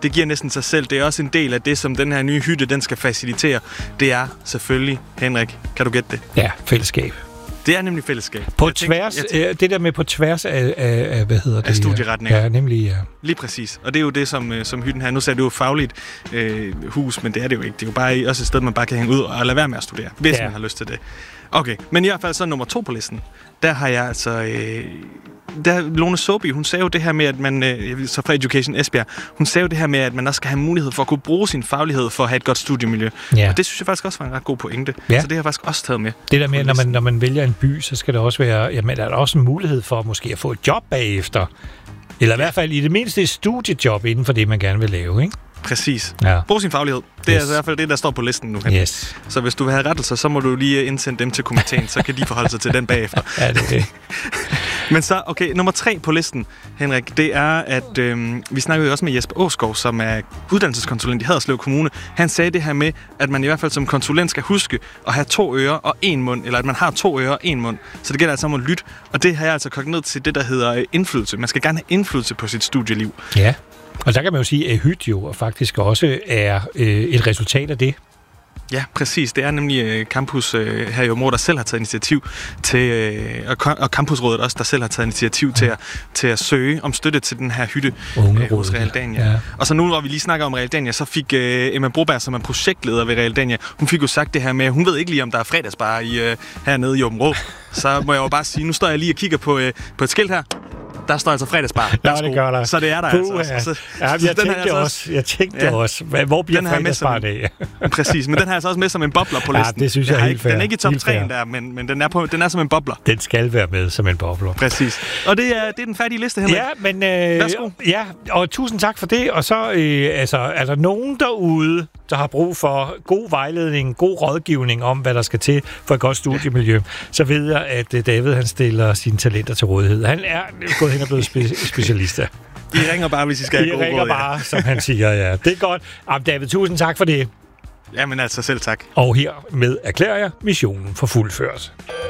Det giver næsten sig selv. Det er også en del af det, som den her nye hytte, den skal facilitere. Det er selvfølgelig, Henrik, kan du gætte det? Ja, fællesskab. Det er nemlig fællesskab. På tværs, det der med på tværs af hvad hedder det? Af studieretninger. Ja, nemlig, ja. Lige præcis. Og det er jo det, som hytten her. Nu sagde du jo fagligt hus, men det er det jo ikke. Det er jo bare også et sted, man bare kan hænge ud og lade være med at studere, hvis man har lyst til det. Okay, men i hvert fald så nummer 2 på listen. Der har jeg altså... Lone Soby, hun sagde jo det her med, at man, så fra Education Esbjerg, hun sagde jo det her med, at man også skal have mulighed for at kunne bruge sin faglighed for at have et godt studiemiljø. Ja. Og det synes jeg faktisk også var en ret god pointe. Ja. Så det har jeg faktisk også taget med. Det der med, når man vælger en by, så skal der også være, jamen, er der også en mulighed for måske at få et job bagefter. Eller i hvert fald i det mindste et studiejob inden for det, man gerne vil lave, ikke? Præcis. Ja. Brug sin faglighed. Det er altså i hvert fald det, der står på listen nu. Yes. Så hvis du vil have rettelser, så må du lige indsende dem til komiteen, så kan de forholde sig til den bagefter. Ja, det er det. Men så, okay, nummer 3 på listen, Henrik, det er, at vi snakkede jo også med Jesper Åskov, som er uddannelseskonsulent i Haderslev Kommune. Han sagde det her med, at man i hvert fald som konsulent skal huske at have 2 ører og 1 mund, eller at man har 2 ører og 1 mund. Så det gælder altså om at lytte, og det har jeg altså kogt ned til det, der hedder indflydelse. Man skal gerne have indflydelse på sit studieliv. Ja. Og der kan man jo sige, at HYT jo faktisk også er et resultat af det. Ja, præcis. Det er nemlig campus her i Aabenraa, der selv har taget initiativ til, og campusrådet også, der selv har taget initiativ til at søge om støtte til den her hytte hos Realdania. Ja. Og så nu, hvor vi lige snakker om Realdania, så fik Emma Broberg, som er projektleder ved Realdania, hun fik jo sagt det her med, hun ved ikke lige, om der er fredagsbar hernede i Åbenrå. Så må jeg jo bare sige, nu står jeg lige og kigger på et skilt her. Der står altså fredagsbar. Ja, det gør der. Så det er der altså. Ja, jeg tænkte også, hvor bliver fredagsbar det? Præcis, men den har jeg altså også med som en bobler på listen. Ja, det synes jeg er helt fair. Den er ikke i top 3 der, men den er som en bobler. Den skal være med som en bobler. Præcis. Og det er den færdige liste, Henrik. Ja, men ja, og tusind tak for det. Og så er der nogen derude, der har brug for god vejledning, god rådgivning om, hvad der skal til for et godt studiemiljø, så ved jeg, at David han stiller sine talenter til rådighed. Han er gået hen og blevet specialist. I ringer bare, hvis I skal have gode råd. I ringer bare, som han siger, ja. Det er godt. David, tusind tak for det. Jamen altså, selv tak. Og hermed erklærer jeg missionen for fuldført.